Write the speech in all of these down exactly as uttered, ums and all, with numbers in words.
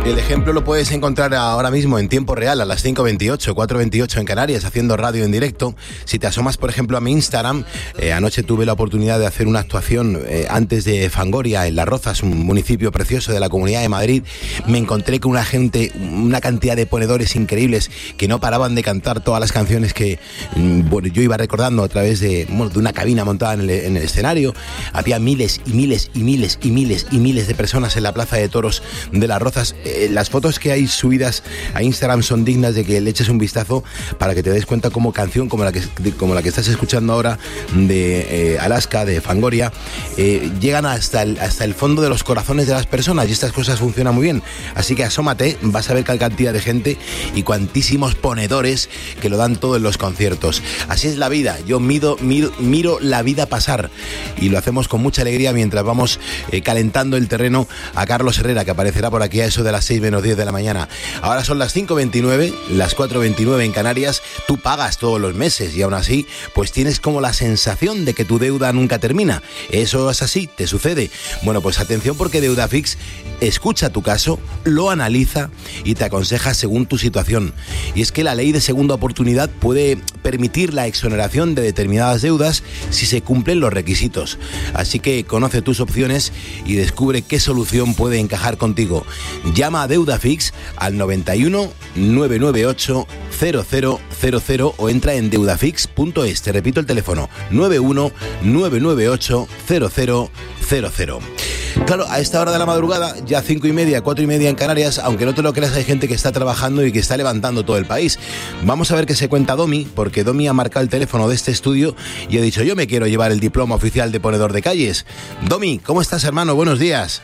El ejemplo lo puedes encontrar ahora mismo en tiempo real a las cinco veintiocho, cuatro veintiocho en Canarias, haciendo radio en directo. Si te asomas, por ejemplo, a mi Instagram, eh, anoche tuve la oportunidad de hacer una actuación eh, antes de Fangoria, en Las Rozas, un municipio precioso de la Comunidad de Madrid. Me encontré con una gente, una cantidad de ponedores increíbles que no paraban de cantar todas las canciones que bueno, yo iba recordando a través de, bueno, de una cabina montada en el, en el escenario. Había miles y miles y miles y miles y miles de personas en la Plaza de Toros de Las Rozas. Eh, las fotos que hay subidas a Instagram son dignas de que le eches un vistazo para que te des cuenta cómo canción como la que, como la que estás escuchando ahora de eh, Alaska, de Fangoria, eh, llegan hasta el, hasta el fondo de los corazones de las personas, y estas cosas funcionan muy bien. Así que asómate, vas a ver qué cantidad de gente y cuantísimos ponedores que lo dan todo en los conciertos. Así es la vida, yo mido, miro, miro la vida pasar, y lo hacemos con mucha alegría mientras vamos eh, calentando el terreno a Carlos Herrera, que aparecerá por aquí a eso de las seis menos diez de la mañana. Ahora son las cinco veintinueve, las cuatro veintinueve en Canarias. Tú pagas todos los meses y aún así pues tienes como la sensación de que tu deuda nunca termina. ¿Eso es así? ¿Te sucede? Bueno, pues atención, porque Deudafix escucha tu caso, lo analiza y te aconseja según tu situación. Y es que la ley de segunda oportunidad puede permitir la exoneración de determinadas deudas si se cumplen los requisitos. Así que conoce tus opciones y descubre qué solución puede encajar contigo. Llama a Deudafix al noventa y uno, novecientos noventa y ocho, cero cero cero cero o entra en deudafix punto es. Te repito el teléfono, noventa y uno, novecientos noventa y ocho, cero cero cero cero. Claro, a esta hora de la madrugada, ya cinco y media, cuatro y media en Canarias, aunque no te lo creas, hay gente que está trabajando y que está levantando todo el país. Vamos a ver qué se cuenta Domi, porque Domi ha marcado el teléfono de este estudio y ha dicho: yo me quiero llevar el diploma oficial de ponedor de calles. Domi, ¿cómo estás, hermano? Buenos días.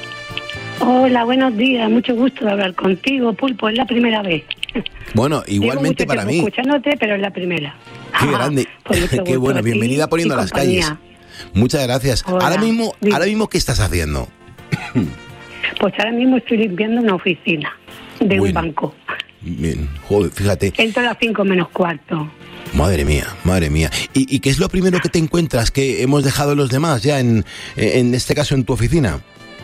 Hola, buenos días, mucho gusto de hablar contigo, Pulpo, es la primera vez. Bueno, igualmente para mí. Escuchándote, pero es la primera. Qué grande, pues qué bueno, bienvenida a Poniendo las Calles. Muchas gracias. Hola. Ahora mismo, Dime. ahora mismo, ¿qué estás haciendo? Pues ahora mismo estoy limpiando una oficina de bueno, un banco. Bien, joder, fíjate. Entro a las cinco menos cuarto. Madre mía, madre mía. ¿Y, ¿Y qué es lo primero que te encuentras que hemos dejado los demás ya en, en este caso en tu oficina?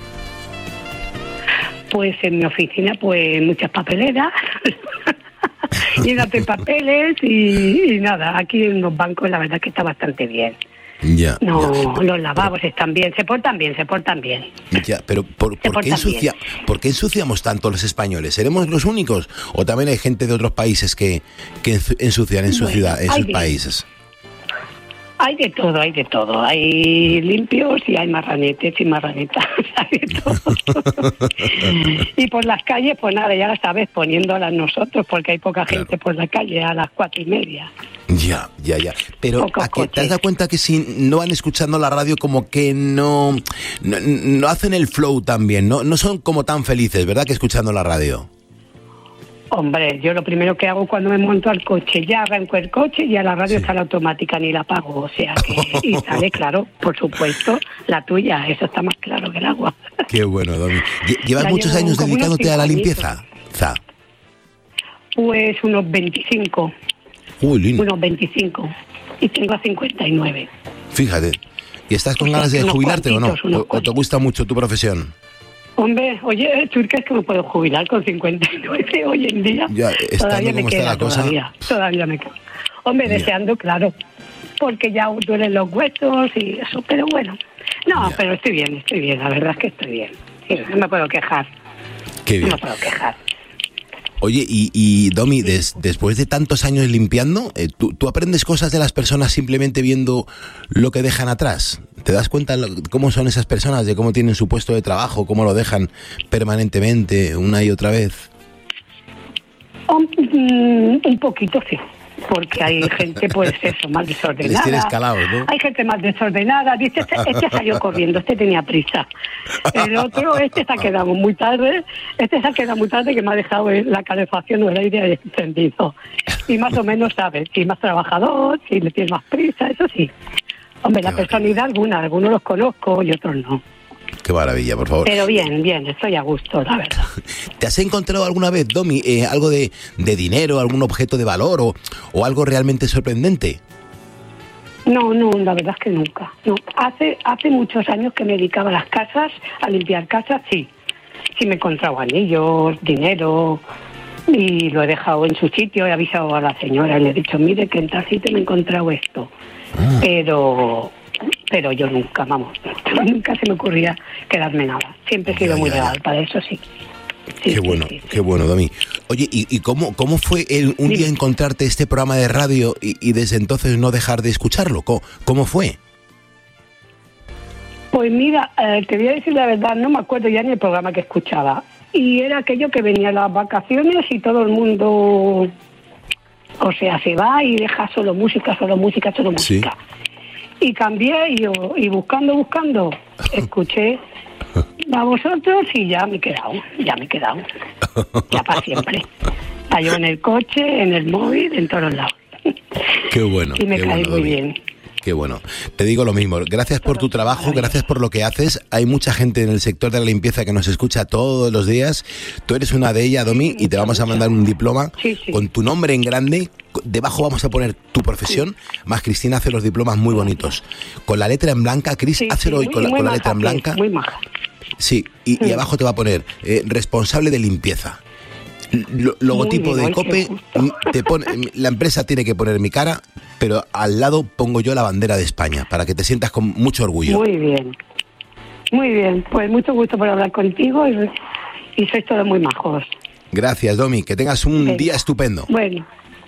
Pues en mi oficina, pues muchas papeleras, llenas de papeles y, y nada, aquí en los bancos la verdad que está bastante bien. Ya, no, ya, los lavabos pero, están bien, se portan bien, se portan bien. Ya, pero ¿por, ¿por, qué ensucia, ¿por qué ensuciamos tanto los españoles? ¿Seremos los únicos? ¿O también hay gente de otros países que, que ensucian en su bueno, ciudad, en sus de, países? Hay de todo, hay de todo. Hay limpios y hay marranetes y marranetas. Hay de todo. Y por las calles, pues nada, ya la sabes, poniéndolas nosotros, porque hay poca claro. gente por la calle a las cuatro y media. Ya, ya, ya. Pero ¿a qué, ¿te has dado cuenta que si no van escuchando la radio como que no, no, no hacen el flow tan bien? No, no son como tan felices, ¿verdad? Que escuchando la radio. Hombre, yo lo primero que hago cuando me monto al coche, ya arranco el coche y a la radio sí. está la automática, ni la apago, o sea que... Y sale, claro, por supuesto, la tuya, eso está más claro que el agua. Qué bueno, Domi. ¿Llevas ya muchos años dedicándote a la limpieza? Za. Pues unos veinticinco. Uy, lindo. Unos veinticinco. Y tengo cincuenta y nueve. Fíjate. ¿Y estás con o sea, ganas de jubilarte o no? ¿O, ¿O te gusta mucho tu profesión? Hombre, oye, ¿tú crees que me puedo jubilar con cincuenta y nueve hoy en día? Ya, todavía me queda, la cosa. Todavía, todavía me queda. Hombre, ya. deseando, claro, porque ya duelen los huesos y eso, pero bueno. No, ya. pero estoy bien, estoy bien, la verdad es que estoy bien. Sí, no me puedo quejar. Qué bien. No me puedo quejar. Oye, y, y Domi, des, después de tantos años limpiando, eh, ¿tú, ¿tú aprendes cosas de las personas simplemente viendo lo que dejan atrás? ¿Te das cuenta de cómo son esas personas, de cómo tienen su puesto de trabajo, cómo lo dejan permanentemente, una y otra vez? Un, un poquito, sí. Porque hay gente, pues eso, más desordenada. Tienes calados, ¿no? Hay gente más desordenada. Dice, este, este salió corriendo, este tenía prisa. El otro, este se ha quedado muy tarde. Este se ha quedado muy tarde que me ha dejado la calefacción o el aire encendido. Y más o menos sabes, si más trabajador, si le tienes más prisa, eso sí. Hombre, la personalidad alguna, algunos los conozco y otros no. Qué maravilla, por favor. Pero bien, bien, estoy a gusto, la verdad. ¿Te has encontrado alguna vez, Domi, eh, algo de, de dinero, algún objeto de valor o, o algo realmente sorprendente? No, no, la verdad es que nunca. No. Hace, hace muchos años que me dedicaba a las casas, a limpiar casas, sí. si me he encontrado anillos, dinero, y lo he dejado en su sitio, he avisado a la señora y le he dicho, mire, que en tal sitio me he encontrado esto. Ah. Pero pero yo nunca, vamos, nunca se me ocurría quedarme nada. Siempre he sido ya, muy ya, legal, ya. Para eso sí. Sí, qué bueno, sí, sí, qué bueno, Domi. Oye, ¿y, y cómo, cómo fue el, un sí. día encontrarte este programa de radio y, y desde entonces no dejar de escucharlo? ¿Cómo, cómo fue? Pues mira, eh, te voy a decir la verdad, no me acuerdo ya ni el programa que escuchaba. Y era aquello que venía las vacaciones y todo el mundo, o sea, se va y deja solo música, solo música, solo música. Sí. Y cambié y, y buscando, buscando, escuché a vosotros y ya me he quedado, ya me he quedado, ya para siempre. Está yo en el coche, en el móvil, en todos lados. Qué bueno. Y me qué cae bueno, muy Domi. bien. Qué bueno. Te digo lo mismo. Gracias por tu trabajo, gracias por lo que haces. Hay mucha gente en el sector de la limpieza que nos escucha todos los días. Tú eres una de ellas, Domi, y te vamos a mandar un diploma sí, sí. con tu nombre en grande. Debajo vamos a poner tu profesión. Sí. Más Cristina hace los diplomas muy bonitos. Con la letra en blanca, Cris, sí, hazlo hoy sí, con, la, con la letra en blanca. Muy maja. Sí, y, sí. y abajo te va a poner eh, responsable de limpieza. L- logotipo bien, de COPE, te pone, la empresa tiene que poner mi cara, pero al lado pongo yo la bandera de España, para que te sientas con mucho orgullo. Muy bien, muy bien, pues mucho gusto por hablar contigo y, y sois todos muy majos. Gracias, Domi, que tengas un sí. día estupendo. Bueno,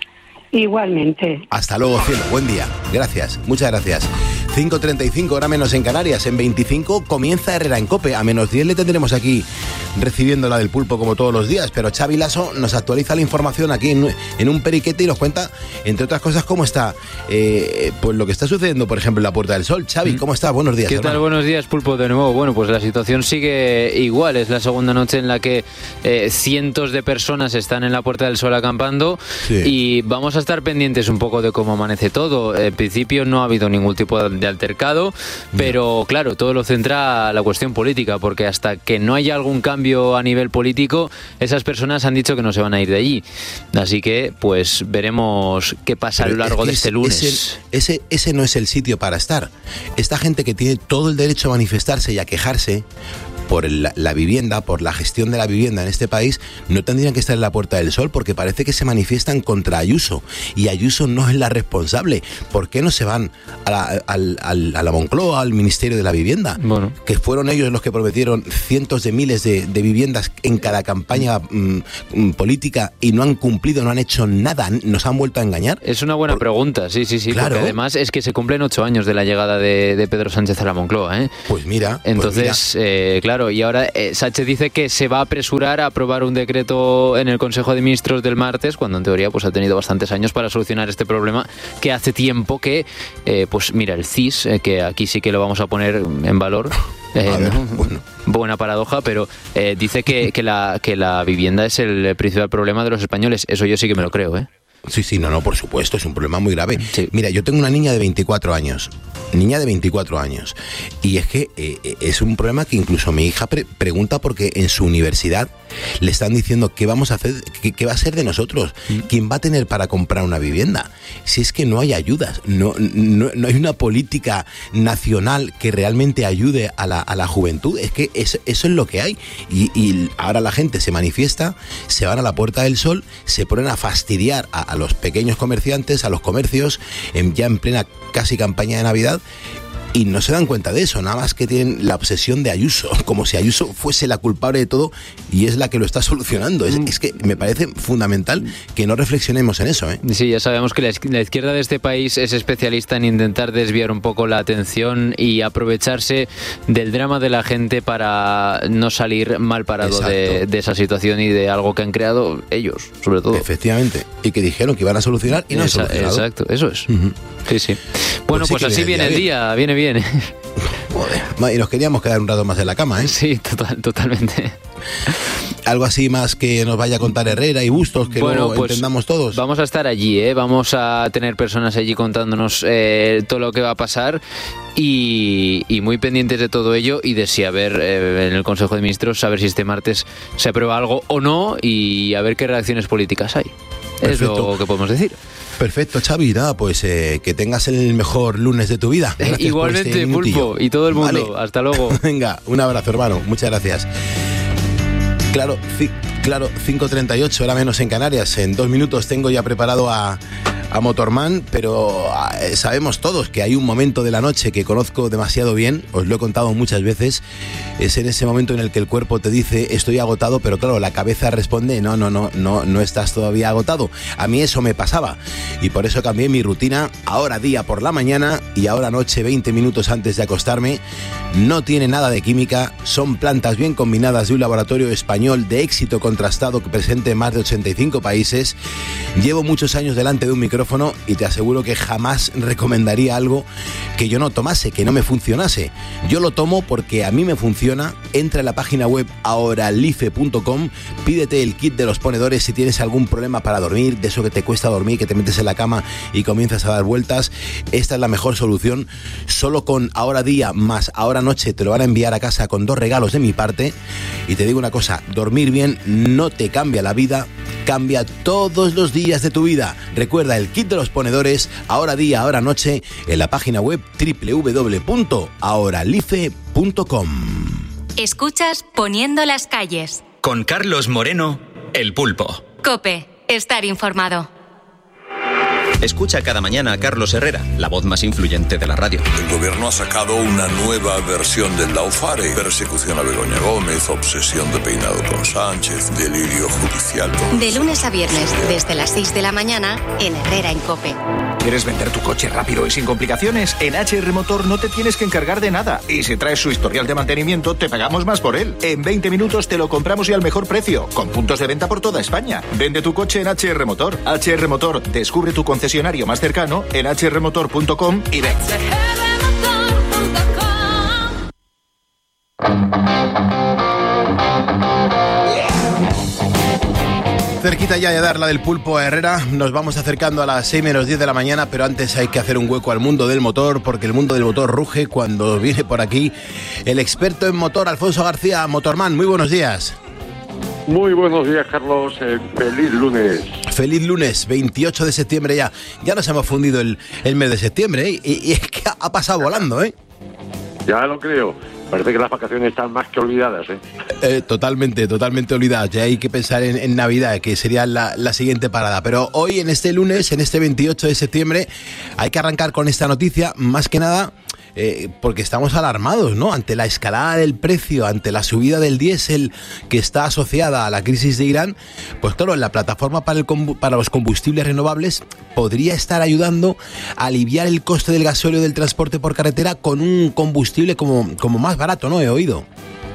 igualmente. Hasta luego, cielo, buen día, gracias, muchas gracias. cinco treinta y cinco, hora menos en Canarias. En veinticinco comienza Herrera en COPE. A menos diez le tendremos aquí recibiendo la del pulpo como todos los días. Pero Xavi Lasso nos actualiza la información aquí en, en un periquete y nos cuenta, entre otras cosas, cómo está eh, pues lo que está sucediendo, por ejemplo, en la Puerta del Sol. Xavi, ¿cómo estás? Buenos días, ¿Qué hermano? tal? Buenos días, pulpo, de nuevo. Bueno, pues la situación sigue igual. Es la segunda noche en la que eh, cientos de personas están en la Puerta del Sol acampando sí. y vamos a estar pendientes un poco de cómo amanece todo. En principio no ha habido ningún tipo de de altercado, pero claro, todo lo centra a la cuestión política, porque hasta que no haya algún cambio a nivel político, esas personas han dicho que no se van a ir de allí. Así que, pues, veremos qué pasa pero a lo largo de este lunes. Ese, ese, ese no es el sitio para estar. Esta gente que tiene todo el derecho a manifestarse y a quejarse por el, la vivienda, por la gestión de la vivienda en este país, no tendrían que estar en la Puerta del Sol, porque parece que se manifiestan contra Ayuso, y Ayuso no es la responsable. ¿Por qué no se van a la, a, a, a la Moncloa, al Ministerio de la Vivienda? Bueno. Que fueron ellos los que prometieron cientos de miles de, de viviendas en cada campaña mmm, política y no han cumplido, no han hecho nada, nos han vuelto a engañar. Es una buena por... pregunta, sí, sí, sí. Claro. Porque además es que se cumplen ocho años de la llegada de, de Pedro Sánchez a la Moncloa, ¿eh? Pues mira. Entonces, pues mira. Eh, claro, y ahora eh, Sánchez dice que se va a apresurar a aprobar un decreto en el Consejo de Ministros del martes, cuando en teoría pues ha tenido bastantes años para solucionar este problema que hace tiempo que, eh, pues mira, el C I S, eh, que aquí sí que lo vamos a poner en valor. Eh, a ver, ¿no? bueno. Buena paradoja, pero eh, dice que, que, la, que la vivienda es el principal problema de los españoles. Eso yo sí que me lo creo, ¿eh? Sí, sí, no, no, por supuesto, es un problema muy grave. Sí. Mira, yo tengo una niña de veinticuatro años, niña de veinticuatro años, y es que eh, es un problema que incluso mi hija pre- pregunta porque en su universidad le están diciendo qué vamos a hacer, qué, qué va a ser de nosotros, mm. quién va a tener para comprar una vivienda. Si es que no hay ayudas, no, no, no hay una política nacional que realmente ayude a la, a la juventud, es que es, eso es lo que hay. Y, y ahora la gente se manifiesta, se van a la Puerta del Sol, se ponen a fastidiar a a los pequeños comerciantes, a los comercios, en, ya en plena casi campaña de Navidad, y no se dan cuenta de eso, nada más que tienen la obsesión de Ayuso, como si Ayuso fuese la culpable de todo y es la que lo está solucionando. Es, es que me parece fundamental que no reflexionemos en eso, ¿eh? Sí, ya sabemos que la, la izquierda de este país es especialista en intentar desviar un poco la atención y aprovecharse del drama de la gente para no salir mal parado de, de esa situación y de algo que han creado ellos, sobre todo. Efectivamente, y que dijeron que iban a solucionar y no Esa, han solucionado. Exacto, eso es. Uh-huh. Sí, sí. Bueno, pues, sí pues así viene el día, día viene bien. Joder, y nos queríamos quedar un rato más en la cama, ¿eh? Sí, total, totalmente. Algo así más que nos vaya a contar Herrera y Bustos, que bueno, lo pues entendamos todos. Vamos a estar allí, ¿eh? Vamos a tener personas allí contándonos eh, todo lo que va a pasar y, y muy pendientes de todo ello y de si a ver eh, en el Consejo de Ministros, a ver si este martes se aprueba algo o no y a ver qué reacciones políticas hay. Perfecto. Es lo que podemos decir. Perfecto, Xavi, nada, pues eh, que tengas el mejor lunes de tu vida. Gracias. Igualmente, por este Pulpo, y todo el mundo. Vale. Hasta luego. Venga, un abrazo, hermano. Muchas gracias. Claro, ci- claro, cinco treinta y ocho, hora menos en Canarias. En dos minutos tengo ya preparado a, a Motorman, pero eh, sabemos todos que hay un momento de la noche que conozco demasiado bien, os lo he contado muchas veces, es en ese momento en el que el cuerpo te dice estoy agotado, pero claro, la cabeza responde no, no, no, no, no estás todavía agotado. A mí eso me pasaba y por eso cambié mi rutina, ahora día por la mañana y ahora noche veinte minutos antes de acostarme. No tiene nada de química, son plantas bien combinadas de un laboratorio español de éxito contrastado que presente en más de ochenta y cinco países. Llevo muchos años delante de un micrófono y te aseguro que jamás recomendaría algo que yo no tomase, que no me funcionase. Yo lo tomo porque a mí me funciona. Entra en la página web auralife punto com, pídete el kit de los ponedores si tienes algún problema para dormir, de eso que te cuesta dormir, que te metes en la cama y comienzas a dar vueltas. Esta es la mejor solución. Solo con ahora día más ahora noche te lo van a enviar a casa con dos regalos de mi parte. Y te digo una cosa, dormir bien no te cambia la vida, cambia todos los días de tu vida. Recuerda el kit de los ponedores, ahora día, ahora noche, en la página web doble u doble u doble u punto auralife punto com. Escuchas Poniendo las calles. Con Carlos Moreno, El Pulpo. COPE, estar informado. Escucha cada mañana a Carlos Herrera, la voz más influyente de la radio. El gobierno ha sacado una nueva versión del Laufare. Persecución a Begoña Gómez, obsesión de peinado con Sánchez, delirio judicial. De lunes a viernes, desde las seis de la mañana, en Herrera en COPE. ¿Quieres vender tu coche rápido y sin complicaciones? En H R Motor no te tienes que encargar de nada. Y si traes su historial de mantenimiento, te pagamos más por él. En veinte minutos te lo compramos y al mejor precio. Con puntos de venta por toda España. Vende tu coche en H R Motor. H R Motor, descubre tu concesionario más cercano en hache erre motor punto com y ven. Cerquita ya de dar la del Pulpo a Herrera, nos vamos acercando a las seis menos diez de la mañana, pero antes hay que hacer un hueco al mundo del motor, porque el mundo del motor ruge cuando viene por aquí el experto en motor, Alfonso García, Motorman. Muy buenos días. Muy buenos días, Carlos. Eh, feliz lunes. Feliz lunes, veintiocho de septiembre ya. Ya nos hemos fundido el, el mes de septiembre, ¿eh? y, y es que ha pasado volando, ¿eh? Ya lo creo. Parece que las vacaciones están más que olvidadas, ¿eh? Eh, totalmente, totalmente olvidadas. Ya hay que pensar en, en Navidad, que sería la, la siguiente parada. Pero hoy, en este lunes, en este veintiocho de septiembre, hay que arrancar con esta noticia, más que nada eh, porque estamos alarmados, ¿no? Ante la escalada del precio, ante la subida del diésel que está asociada a la crisis de Irán, pues claro, la plataforma para, el, para los combustibles renovables podría estar ayudando a aliviar el coste del gasóleo del transporte por carretera con un combustible como, como más barato, ¿no? He oído.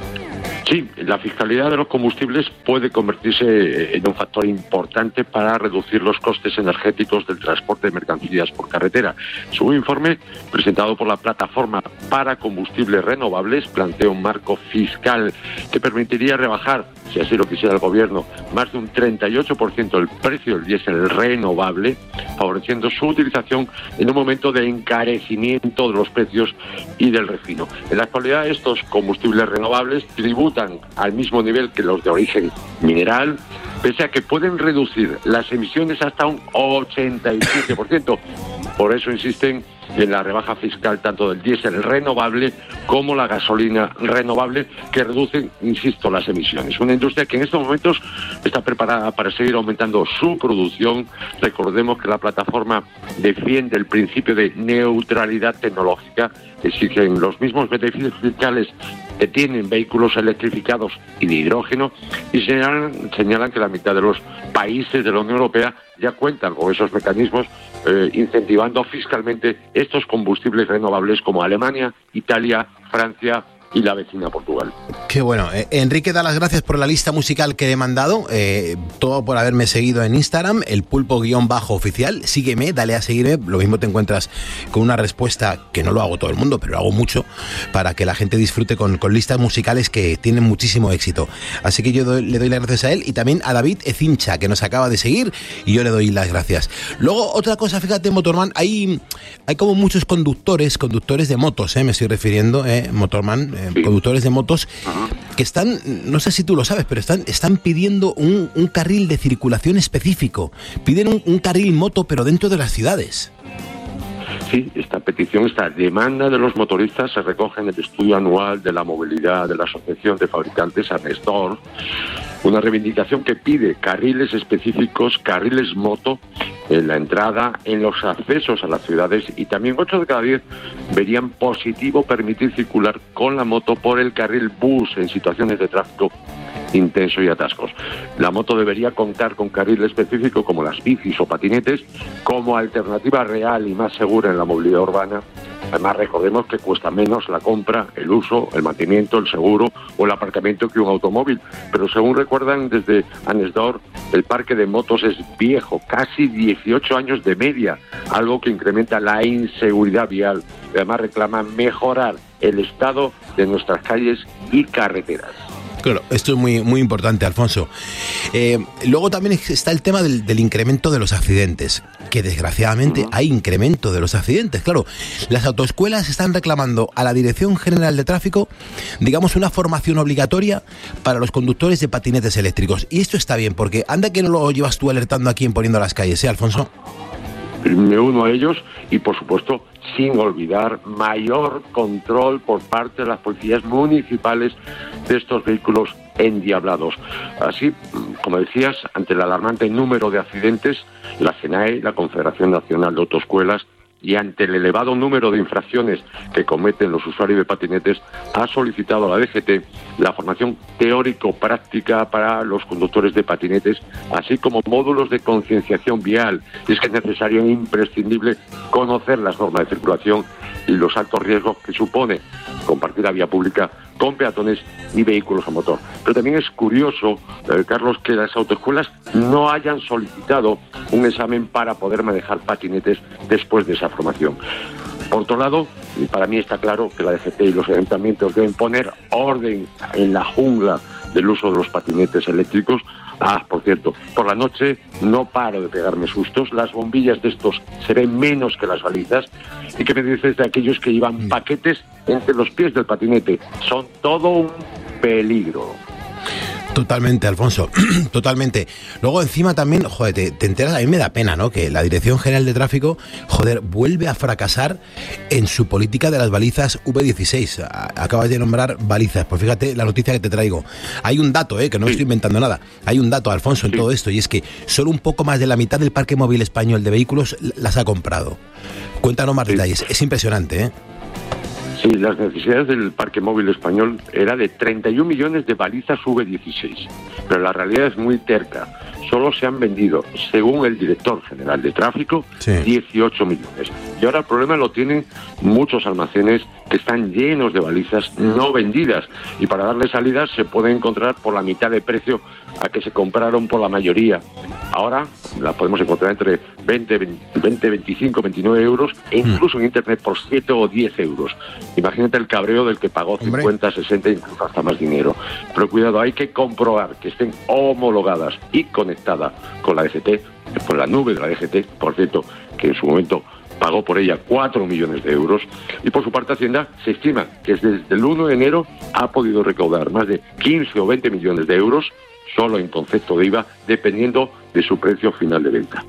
Sí, la fiscalidad de los combustibles puede convertirse en un factor importante para reducir los costes energéticos del transporte de mercancías por carretera. Su informe, presentado por la Plataforma para Combustibles Renovables, plantea un marco fiscal que permitiría rebajar, si así lo quisiera el gobierno, más de un treinta y ocho por ciento el precio del diésel renovable, favoreciendo su utilización en un momento de encarecimiento de los precios y del refino. En la actualidad, estos combustibles renovables tributan al mismo nivel que los de origen mineral, pese a que pueden reducir las emisiones hasta un ochenta y siete por ciento. Por eso insisten en la rebaja fiscal tanto del diésel renovable como la gasolina renovable, que reducen, insisto, las emisiones. Una industria que en estos momentos está preparada para seguir aumentando su producción. Recordemos que la plataforma defiende el principio de neutralidad tecnológica, exigen los mismos beneficios fiscales que tienen vehículos electrificados y de hidrógeno, y señalan, señalan que la mitad de los países de la Unión Europea ya cuentan con esos mecanismos, eh, incentivando fiscalmente estos combustibles renovables, como Alemania, Italia, Francia y la vecina Portugal. Qué bueno. Eh, Enrique da las gracias por la lista musical que he mandado, eh, todo por haberme seguido en Instagram, el pulpo-oficial. Sígueme, dale a seguirme, lo mismo te encuentras con una respuesta que no lo hago todo el mundo, pero lo hago mucho para que la gente disfrute con, con listas musicales que tienen muchísimo éxito. Así que yo doy, le doy las gracias a él y también a David Ecincha, que nos acaba de seguir, y yo le doy las gracias. Luego, otra cosa, fíjate, Motorman, hay, hay como muchos conductores, conductores de motos, eh, me estoy refiriendo, eh, Motorman, eh, sí. conductores de motos, que están, no sé si tú lo sabes, pero están, están pidiendo un, un carril de circulación específico. Piden un, un carril moto, pero dentro de las ciudades. Sí, esta petición, esta demanda de los motoristas se recoge en el estudio anual de la movilidad de la Asociación de Fabricantes ANESDOR, una reivindicación que pide carriles específicos, carriles moto, en la entrada, en los accesos a las ciudades, y también ocho de cada diez verían positivo permitir circular con la moto por el carril bus en situaciones de tráfico intenso y atascos. La moto debería contar con carril específico como las bicis o patinetes como alternativa real y más segura en la movilidad urbana. Además, recordemos que cuesta menos la compra, el uso, el mantenimiento, el seguro o el aparcamiento que un automóvil. Pero según recuerdan desde ANESDOR, el parque de motos es viejo, casi dieciocho años de media, algo que incrementa la inseguridad vial. Además, reclaman mejorar el estado de nuestras calles y carreteras. Claro, esto es muy, muy importante, Alfonso. Eh, luego también está el tema del, del incremento de los accidentes, que desgraciadamente uh-huh. hay incremento de los accidentes. Claro, las autoescuelas están reclamando a la Dirección General de Tráfico, digamos, una formación obligatoria para los conductores de patinetes eléctricos. Y esto está bien, porque anda que no lo llevas tú alertando aquí en Poniendo las Calles, ¿eh, Alfonso? Me uno a ellos y, por supuesto, sin olvidar mayor control por parte de las policías municipales de estos vehículos endiablados. Así, como decías, ante el alarmante número de accidentes, la CENAE, la Confederación Nacional de Autoescuelas, y ante el elevado número de infracciones que cometen los usuarios de patinetes, ha solicitado a la D G T la formación teórico-práctica para los conductores de patinetes, así como módulos de concienciación vial. Y es que es necesario e imprescindible conocer las normas de circulación y los altos riesgos que supone compartir la vía pública con peatones y vehículos a motor. Pero también es curioso, eh, Carlos, que las autoescuelas no hayan solicitado un examen para poder manejar patinetes después de esa formación. Por otro lado, y para mí está claro que la D G T y los ayuntamientos deben poner orden en la jungla del uso de los patinetes eléctricos. Ah, por cierto, por la noche no paro de pegarme sustos. Las bombillas de estos se ven menos que las balizas. ¿Y qué me dices de aquellos que llevan paquetes entre los pies del patinete? Son todo un peligro. Totalmente, Alfonso, totalmente. Luego encima también, joder, te, te enteras, a mí me da pena, ¿no? Que la Dirección General de Tráfico, joder, vuelve a fracasar en su política de las balizas V dieciséis. Acabas de nombrar balizas, pues fíjate la noticia que te traigo. Hay un dato, ¿eh? Que no sí. estoy inventando nada. Hay un dato, Alfonso, en sí. todo esto, y es que solo un poco más de la mitad del parque móvil español de vehículos las ha comprado. Cuéntanos más sí. detalles, es impresionante, ¿eh? Sí, las necesidades del parque móvil español era de treinta y un millones de balizas V dieciséis, pero la realidad es muy terca. Solo se han vendido, según el director general de tráfico, sí. dieciocho millones. Y ahora el problema lo tienen muchos almacenes que están llenos de balizas no vendidas, y para darle salida se puede encontrar por la mitad de precio a que se compraron por la mayoría. Ahora las podemos encontrar entre veinte, veinticinco, veintinueve euros, e incluso en internet por siete o diez euros. Imagínate el cabreo del que pagó cincuenta, sesenta, incluso hasta más dinero. Pero cuidado, hay que comprobar que estén homologadas y conectadas con la D G T, con la nube de la D G T, por cierto, que en su momento pagó por ella cuatro millones de euros. Y por su parte Hacienda se estima que desde el uno de enero ha podido recaudar más de quince o veinte millones de euros solo en concepto de I V A, dependiendo de su precio final de venta.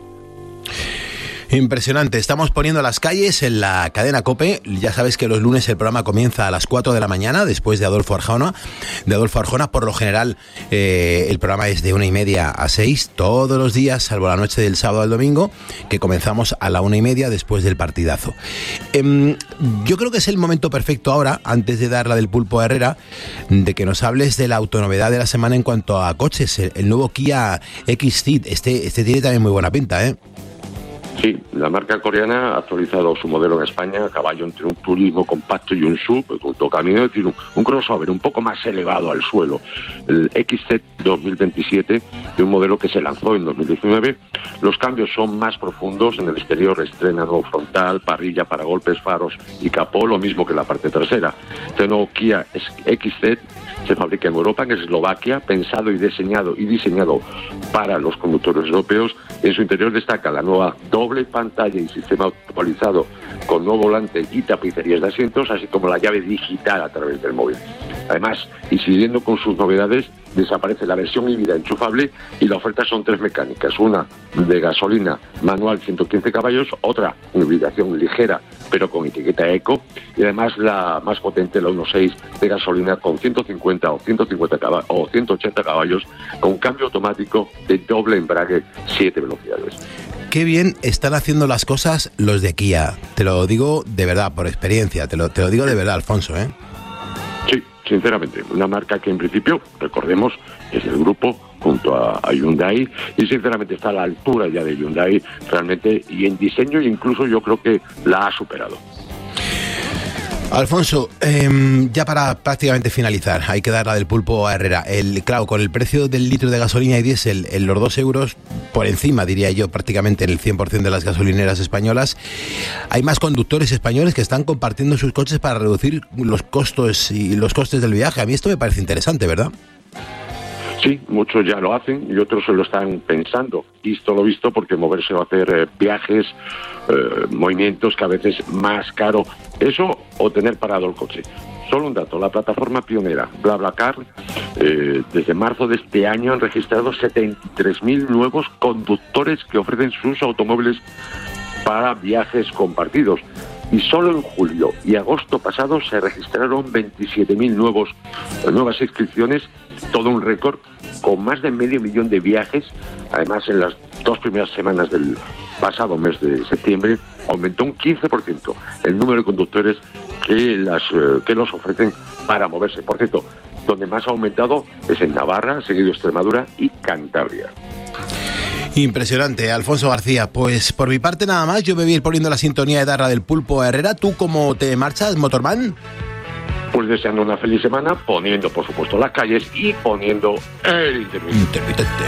Impresionante, estamos poniendo las calles en la cadena COPE. Ya sabes que los lunes el programa comienza a las cuatro de la mañana, después de Adolfo Arjona. De Adolfo Arjona, por lo general, eh, el programa es de una y media a seis, todos los días, salvo la noche del sábado al domingo, que comenzamos a la una y media después del partidazo. Eh, yo creo que es el momento perfecto ahora, antes de dar la del Pulpo a Herrera, de que nos hables de la autonovedad de la semana en cuanto a coches, el, el nuevo Kia X C E D. Este, este tiene también muy buena pinta, ¿eh? Sí, la marca coreana ha actualizado su modelo en España, a caballo entre un turismo compacto y un sub, un tocamino, es decir, un, un crossover un poco más elevado al suelo. El X C E D dos mil veintisiete, de un modelo que se lanzó en dos mil diecinueve, los cambios son más profundos. En el exterior estrena nuevo frontal, parrilla, paragolpes, faros y capó, lo mismo que la parte trasera. Este nuevo Kia X C E D se fabrica en Europa, en Eslovaquia, pensado y diseñado y diseñado para los conductores europeos. En su interior destaca la nueva doble doble pantalla y sistema actualizado con nuevo volante y tapicerías de asientos, así como la llave digital a través del móvil. Además, y siguiendo con sus novedades, desaparece la versión híbrida enchufable y la oferta son tres mecánicas, una de gasolina manual ciento quince caballos, otra hibridación ligera pero con etiqueta eco, y además la más potente, la uno punto seis de gasolina con ciento cincuenta o ciento cincuenta caballos o ciento ochenta caballos, con cambio automático de doble embrague, siete velocidades. Qué bien están haciendo las cosas los de Kia. Te lo digo de verdad, por experiencia, te lo, te lo digo de verdad, Alfonso, ¿eh? Sí, sinceramente, una marca que en principio, recordemos, es el grupo junto a, a Hyundai, y sinceramente está a la altura ya de Hyundai realmente, y en diseño incluso yo creo que la ha superado. Alfonso, eh, ya para prácticamente finalizar, hay que dar la del pulpo a Herrera. El, claro, con el precio del litro de gasolina y diésel en los dos euros, por encima, diría yo, prácticamente en el cien por ciento de las gasolineras españolas, hay más conductores españoles que están compartiendo sus coches para reducir los costos y los costes del viaje. A mí esto me parece interesante, ¿verdad? Sí, muchos ya lo hacen y otros se lo están pensando. Visto lo visto, porque moverse o hacer eh, viajes, eh, movimientos que a veces más caro. Eso o tener parado el coche. Solo un dato, la plataforma pionera BlaBlaCar, eh, desde marzo de este año han registrado setenta y tres mil nuevos conductores que ofrecen sus automóviles para viajes compartidos. Y solo en julio y agosto pasado se registraron veintisiete mil nuevos, nuevas inscripciones, todo un récord, con más de medio millón de viajes. Además, en las dos primeras semanas del pasado mes de septiembre, aumentó un quince por ciento el número de conductores que, las, eh, que los ofrecen para moverse. Por cierto, donde más ha aumentado es en Navarra, seguido Extremadura y Cantabria. Impresionante, Alfonso García. Pues por mi parte nada más, yo me voy a ir poniendo la sintonía de Darra del Pulpo a Herrera. ¿Tú cómo te marchas, Motorman? Pues deseando una feliz semana, poniendo por supuesto las calles y poniendo el intermitente. Intermitente.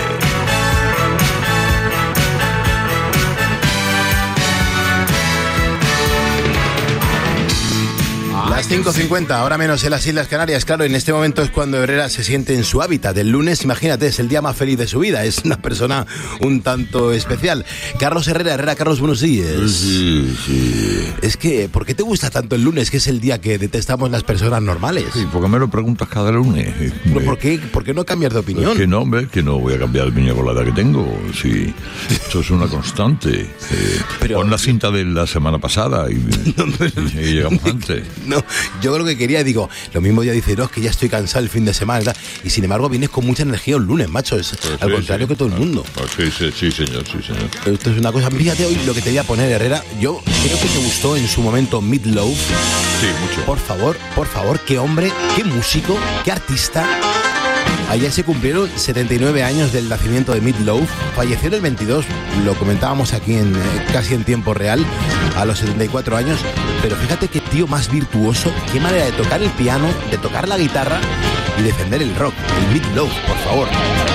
Las cinco cincuenta, ahora menos en las Islas Canarias. Claro, en este momento es cuando Herrera se siente en su hábitat. El lunes, imagínate, es el día más feliz de su vida. Es una persona un tanto especial. Carlos Herrera, Herrera, Carlos, buenos días. Sí, sí. Es que, ¿por qué te gusta tanto el lunes, que es el día que detestamos las personas normales? Sí, ¿por qué me lo preguntas cada lunes? ¿Pero por qué, ¿Por qué no cambias de opinión? Es que no, hombre, que no voy a cambiar de opinión con la edad que tengo. Sí, esto es una constante. Eh, Pero, pon la cinta de la semana pasada y, no, pero, y llegamos antes. No, yo lo que quería, digo, lo mismo día dice, no, es que ya estoy cansado el fin de semana, ¿verdad? Y sin embargo vienes con mucha energía un lunes, macho, es pues al sí, contrario sí, que todo el mundo. Pues sí, sí, sí, señor, sí, señor. Esto es una cosa, fíjate hoy lo que te voy a poner, Herrera, yo creo que te gustó en su momento Meat Loaf. Sí, mucho. Por favor, por favor, qué hombre, qué músico, qué artista. Ayer se cumplieron setenta y nueve años del nacimiento de Meat Loaf. Falleció en el veintidós, lo comentábamos aquí en eh, casi en tiempo real, a los setenta y cuatro años. Pero fíjate qué tío más virtuoso, qué manera de tocar el piano, de tocar la guitarra y defender el rock. El Meat Loaf, por favor.